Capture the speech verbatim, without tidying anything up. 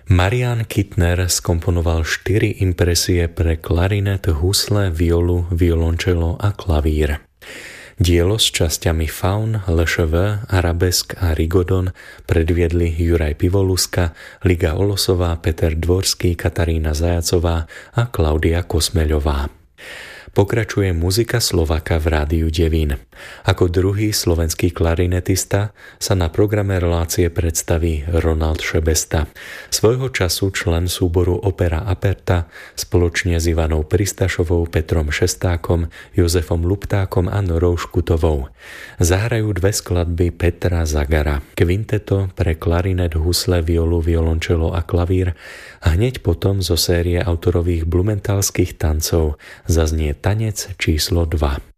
Marian Kittner skomponoval štyri impresie pre klarinet, husle, violu, violončelo a klavír. Dielo s časťami Faun, el š vé, Arabesk a Rigodon predviedli Juraj Pivoluska, Liga Olosová, Peter Dvorský, Katarína Zajacová a Klaudia Kosmeľová. Pokračuje muzika Slováka v Rádiu Devín. Ako druhý slovenský klarinetista sa na programe relácie predstaví Ronald Šebesta, svojho času člen súboru Opera Aperta spoločne s Ivanou Pristašovou, Petrom Šestákom, Jozefom Luptákom a Norou Škutovou. Zahrajú dve skladby Petra Zagara, kvinteto pre klarinet, husle, violu, violončelo a klavír a hneď potom zo série autorových blumentálskych tancov zaznie tanec číslo dva.